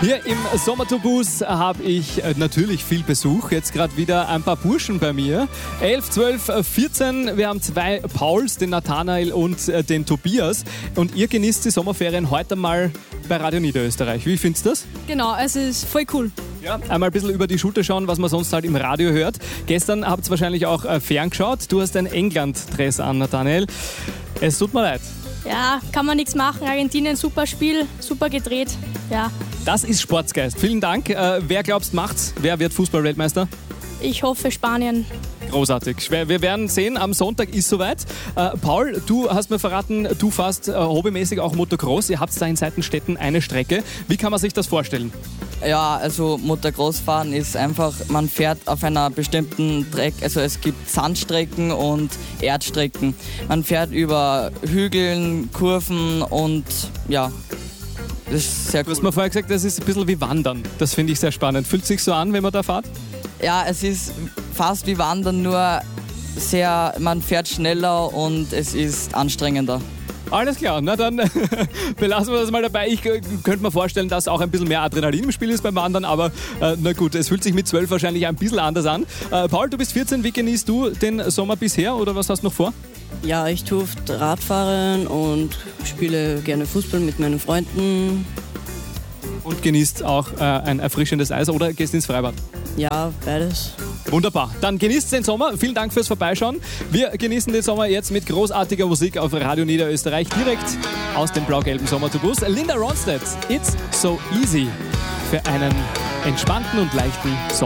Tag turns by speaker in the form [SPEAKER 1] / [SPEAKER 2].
[SPEAKER 1] Hier im Sommertourbus habe ich natürlich viel Besuch. Jetzt gerade wieder ein paar Burschen bei mir. 11, 12, 14. Wir haben zwei Pauls, den Nathanael und den Tobias. Und ihr genießt die Sommerferien heute mal bei Radio Niederösterreich. Wie findest du das?
[SPEAKER 2] Genau, es ist voll cool.
[SPEAKER 1] Ja, einmal ein bisschen über die Schulter schauen, was man sonst halt im Radio hört. Gestern habt ihr wahrscheinlich auch ferngeschaut. Du hast ein England-Dress an, Nathanael. Es tut mir leid.
[SPEAKER 2] Ja, kann man nichts machen. Argentinien, super Spiel, super gedreht. Ja.
[SPEAKER 1] Das ist Sportsgeist. Vielen Dank. Wer glaubst macht's? Wer wird Fußball-Weltmeister?
[SPEAKER 2] Ich hoffe Spanien.
[SPEAKER 1] Großartig. Wir werden sehen, am Sonntag ist soweit. Paul, du hast mir verraten, du fährst hobbymäßig auch Motocross. Ihr habt da in Seitenstetten eine Strecke. Wie kann man sich das vorstellen?
[SPEAKER 3] Ja, also Motocross fahren ist einfach, man fährt auf einer bestimmten Strecke, also es gibt Sandstrecken und Erdstrecken. Man fährt über Hügeln, Kurven und ja, das ist sehr
[SPEAKER 1] Du hast
[SPEAKER 3] cool.
[SPEAKER 1] mir vorher gesagt, das ist ein bisschen wie Wandern. Das finde ich sehr spannend. Fühlt sich so an, wenn man da fährt?
[SPEAKER 3] Ja, es ist fast wie Wandern, nur man fährt schneller und es ist anstrengender.
[SPEAKER 1] Alles klar, na dann belassen wir das mal dabei. Ich könnte mir vorstellen, dass auch ein bisschen mehr Adrenalin im Spiel ist beim Wandern, aber na gut, es fühlt sich mit 12 wahrscheinlich ein bisschen anders an. Paul, du bist 14, wie genießt du den Sommer bisher oder was hast du noch vor?
[SPEAKER 4] Ja, ich tue Radfahren und spiele gerne Fußball mit meinen Freunden.
[SPEAKER 1] Und genießt auch ein erfrischendes Eis oder gehst ins Freibad?
[SPEAKER 4] Ja, beides.
[SPEAKER 1] Wunderbar. Dann genießt den Sommer. Vielen Dank fürs Vorbeischauen. Wir genießen den Sommer jetzt mit großartiger Musik auf Radio Niederösterreich, direkt aus dem blau-gelben Sommertourbus. Linda Ronstadt, It's So Easy für einen entspannten und leichten Sommer.